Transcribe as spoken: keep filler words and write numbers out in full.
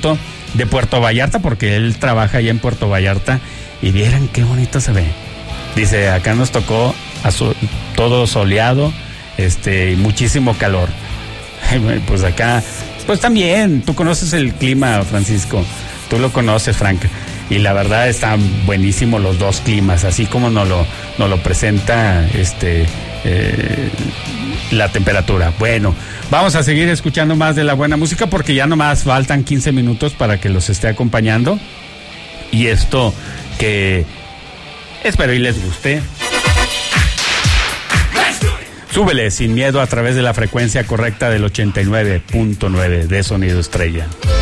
foto de Puerto Vallarta, porque él trabaja allá en Puerto Vallarta, y vieran qué bonito se ve. Dice, acá nos tocó so- todo soleado, este, y muchísimo calor. Pues acá, pues también, tú conoces el clima, Francisco, tú lo conoces, Frank, y la verdad están buenísimos los dos climas, así como nos lo, nos lo presenta este eh, la temperatura. Bueno, vamos a seguir escuchando más de la buena música, porque ya nomás faltan quince minutos para que los esté acompañando, y esto que espero y les guste. Súbele sin miedo a través de la frecuencia correcta del ochenta y nueve punto nueve de Sonido Estrella.